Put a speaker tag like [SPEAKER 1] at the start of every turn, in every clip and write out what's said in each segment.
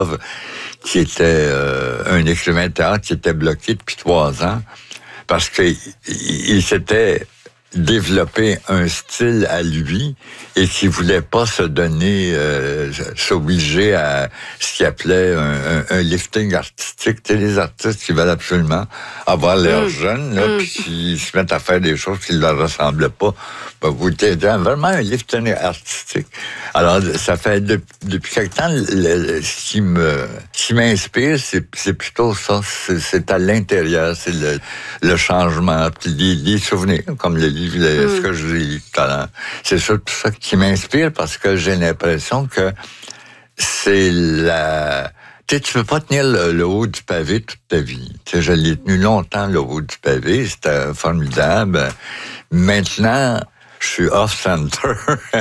[SPEAKER 1] qui était un écrivain de théâtre qui était bloqué depuis 3 ans parce qu'il s'était développer un style à lui et qui voulait pas se donner, s'obliger à ce qu'il appelait un lifting artistique. Tu sais, les artistes qui veulent absolument avoir l'air jeunes, là, puis qui se mettent à faire des choses qui ne leur ressemblent pas. Ben, vous êtes vraiment un lifting artistique. Alors, ça fait depuis quelque temps, ce qui m'inspire, c'est plutôt ça. C'est à l'intérieur, c'est le changement, puis les souvenirs, comme le livre, ce que je vous ai dit tout à l'heure. C'est ça, tout ça qui m'inspire parce que j'ai l'impression que c'est tu sais, tu peux pas tenir le haut du pavé toute ta vie. Tu sais, je l'ai tenu longtemps, le haut du pavé. C'était formidable. Maintenant, je suis off-center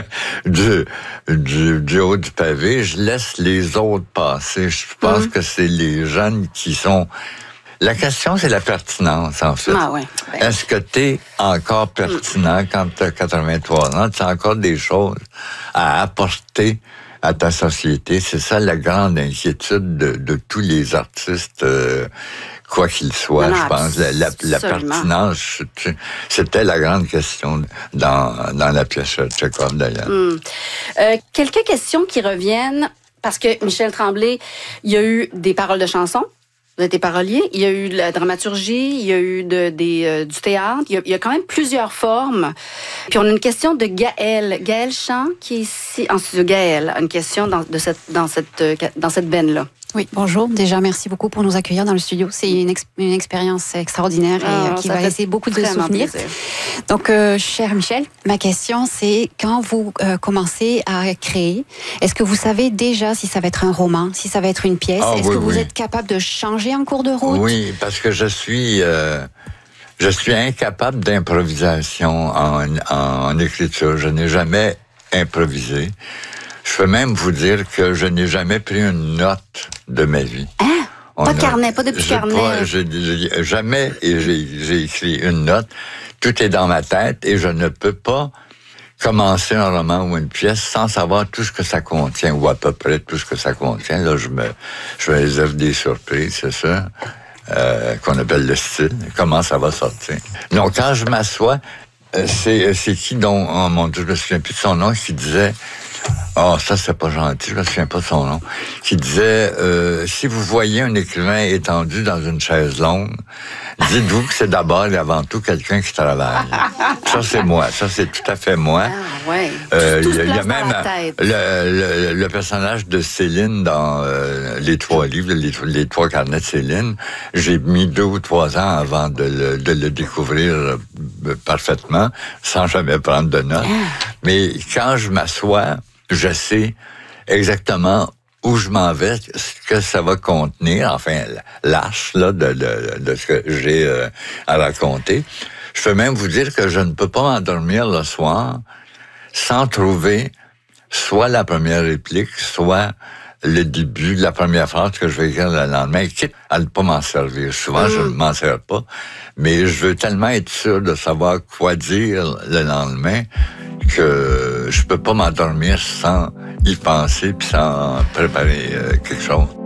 [SPEAKER 1] du haut du pavé. Je laisse les autres passer. Je pense que c'est les jeunes qui sont... La question, c'est la pertinence, en fait.
[SPEAKER 2] Ah ouais.
[SPEAKER 1] Est-ce que tu es encore pertinent quand tu as 83 ans? Tu as encore des choses à apporter à ta société? C'est ça la grande inquiétude de tous les artistes, quoi qu'ils soient, je pense. La pertinence, c'était la grande question dans la pièce de Tchekhov, d'ailleurs.
[SPEAKER 2] Quelques questions qui reviennent, parce que Michel Tremblay, il y a eu des paroles de chansons. Vous êtes parolier, il y a eu de la dramaturgie, il y a eu du théâtre, il y a quand même plusieurs formes. Puis on a une question de Gaël Champ, qui est ici en studio. Gaël a une question dans cette veine-là.
[SPEAKER 3] Oui, bonjour. Déjà, merci beaucoup pour nous accueillir dans le studio. C'est une expérience extraordinaire et qui va laisser beaucoup de souvenirs. Plaisir. Donc, cher Michel, ma question, c'est quand vous commencez à créer, est-ce que vous savez déjà si ça va être un roman, si ça va être une pièce? Est-ce que vous êtes capable de changer en cours de route? Oui,
[SPEAKER 1] parce que je suis incapable d'improvisation en écriture. Je n'ai jamais improvisé. Je peux même vous dire que je n'ai jamais pris une note de ma vie.
[SPEAKER 2] Hein? Pas de carnet, pas de petit carnet.
[SPEAKER 1] Jamais j'ai écrit une note. Tout est dans ma tête et je ne peux pas commencer un roman ou une pièce sans savoir tout ce que ça contient, ou à peu près tout ce que ça contient. Là, je me réserve des surprises, c'est ça, qu'on appelle le style. Comment ça va sortir. Donc, quand je m'assois, c'est qui donc, oh mon Dieu, je me souviens plus de son nom, qui disait... ça, c'est pas gentil, je me souviens pas de son nom. Qui disait, si vous voyez un écrivain étendu dans une chaise longue, dites-vous que c'est d'abord et avant tout quelqu'un qui travaille. Ça, c'est moi. Ça, c'est tout à fait moi.
[SPEAKER 2] Ah, ouais.
[SPEAKER 1] Il y a même le personnage de Céline dans les 3 livres, les 3 carnets de Céline. J'ai mis 2 ou 3 ans avant de le découvrir parfaitement, sans jamais prendre de notes. Mais quand je m'assois, je sais exactement où je m'en vais, ce que ça va contenir, enfin, l'arche là, de ce que j'ai à raconter. Je peux même vous dire que je ne peux pas m'endormir le soir sans trouver soit la première réplique, soit le début de la première phrase que je vais écrire le lendemain, quitte à ne pas m'en servir. Souvent, je ne m'en sers pas, mais je veux tellement être sûr de savoir quoi dire le lendemain que je peux pas m'endormir sans y penser puis sans préparer quelque chose.